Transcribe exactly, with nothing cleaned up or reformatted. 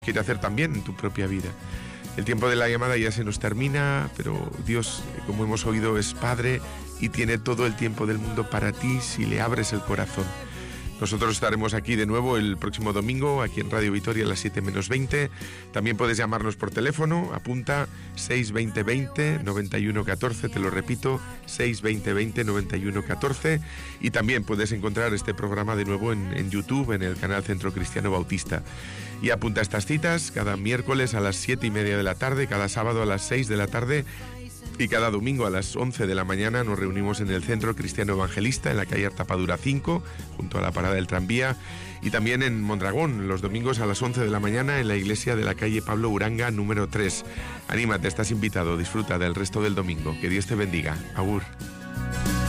quiere hacer también en tu propia vida. El tiempo de la llamada ya se nos termina, pero Dios, como hemos oído, es Padre y tiene todo el tiempo del mundo para ti si le abres el corazón. Nosotros estaremos aquí de nuevo el próximo domingo, aquí en Radio Vitoria a las siete menos veinte. También puedes llamarnos por teléfono, apunta seis veinte veinte noventa y uno catorce, te lo repito, seis veinte veinte noventa y uno catorce. Y también puedes encontrar este programa de nuevo en, en YouTube, en el canal Centro Cristiano Bautista. Y apunta estas citas, cada miércoles a las siete y media de la tarde, cada sábado a las seis de la tarde, y cada domingo a las once de la mañana nos reunimos en el Centro Cristiano Evangelista, en la calle Artapadura cinco, junto a la parada del tranvía, y también en Mondragón, los domingos a las once de la mañana, en la iglesia de la calle Pablo Uranga, número tres. Anímate, estás invitado, disfruta del resto del domingo. Que Dios te bendiga. Agur.